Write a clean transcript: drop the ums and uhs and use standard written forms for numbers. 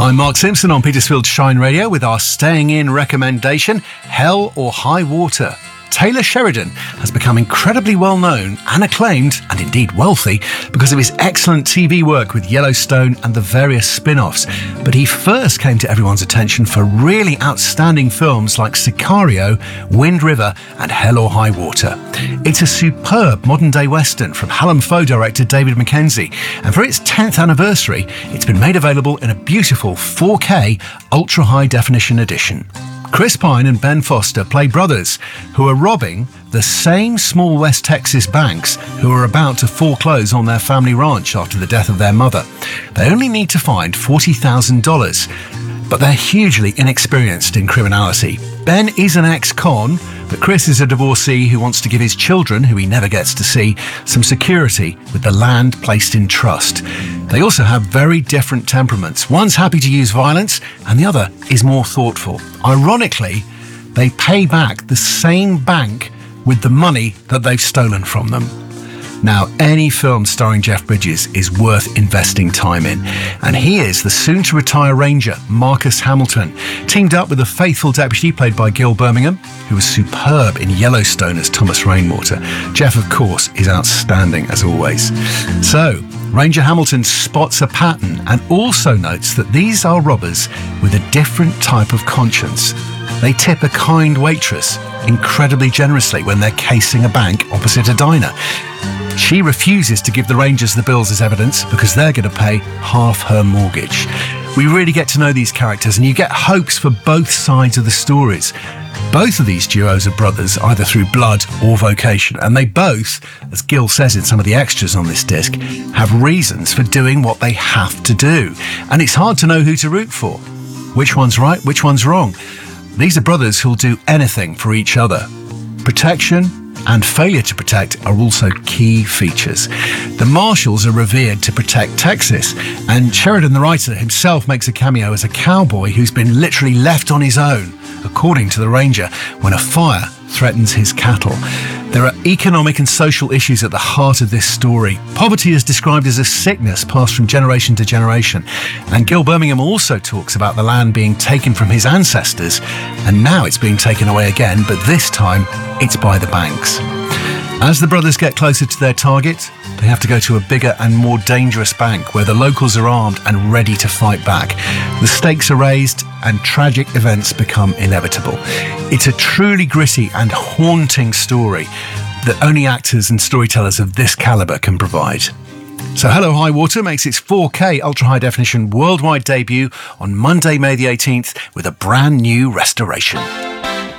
I'm Mark Simpson on Petersfield Shine Radio with our Staying In recommendation, Hell or High Water. Taylor Sheridan has become incredibly well known and acclaimed, and indeed wealthy, because of his excellent TV work with Yellowstone and the various spin-offs. But he first came to everyone's attention for really outstanding films like Sicario, Wind River and Hell or High Water. It's a superb modern-day western from Hallam Foe director David Mackenzie, and for its 10th anniversary, it's been made available in a beautiful 4K ultra-high definition edition. Chris Pine and Ben Foster play brothers who are robbing the same small West Texas banks who are about to foreclose on their family ranch after the death of their mother. They only need to find $40,000, but they're hugely inexperienced in criminality. Ben is an ex-con, but Chris is a divorcee who wants to give his children, who he never gets to see, some security with the land placed in trust. They also have very different temperaments. One's happy to use violence and the other is more thoughtful. Ironically, they pay back the same bank with the money that they've stolen from them. Now, any film starring Jeff Bridges is worth investing time in. And he is the soon-to-retire Ranger, Marcus Hamilton, teamed up with a faithful deputy played by Gil Birmingham, who was superb in Yellowstone as Thomas Rainwater. Jeff, of course, is outstanding as always. So, Ranger Hamilton spots a pattern and also notes that these are robbers with a different type of conscience. They tip a kind waitress incredibly generously when they're casing a bank opposite a diner. She refuses to give the Rangers the bills as evidence because they're going to pay half her mortgage. We really get to know these characters and you get hopes for both sides of the stories. Both of these duos are brothers, either through blood or vocation, and they both, as Gil says in some of the extras on this disc, have reasons for doing what they have to do. And it's hard to know who to root for. Which one's right, which one's wrong? These are brothers who'll do anything for each other. Protection and failure to protect are also key features. The Marshalls are revered to protect Texas, and Sheridan, the writer, himself makes a cameo as a cowboy who's been literally left on his own, according to the Ranger, when a fire threatens his cattle. There are economic and social issues at the heart of this story. Poverty is described as a sickness passed from generation to generation. And Gil Birmingham also talks about the land being taken from his ancestors, and now it's being taken away again, but this time it's by the banks. As the brothers get closer to their target, they have to go to a bigger and more dangerous bank where the locals are armed and ready to fight back. The stakes are raised and tragic events become inevitable. It's a truly gritty and haunting story that only actors and storytellers of this caliber can provide. So Hell or High Water makes its 4K ultra-high definition worldwide debut on Monday, May the 18th with a brand new restoration.